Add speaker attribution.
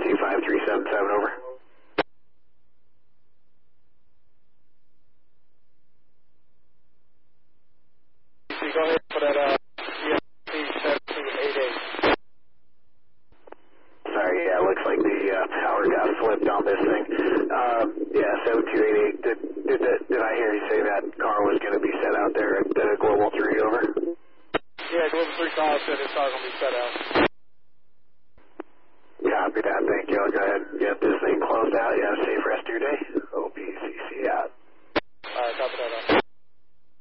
Speaker 1: 25377, over.
Speaker 2: Go ahead and put that ESP 7288.
Speaker 1: Sorry, yeah, looks like the power got flipped on this thing. Yeah, 7288. Did I hear you say that car was going to be set out there at Global 3, over?
Speaker 2: Yeah, Global 3 call said this car going to be set out.